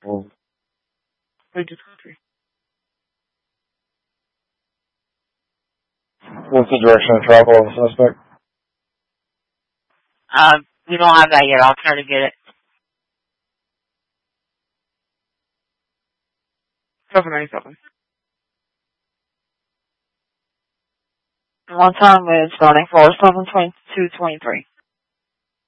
Well, Leave this country. what's the direction of travel of the suspect? We don't have that yet. I'll try to get it. 797. One time is starting for 7:22:23.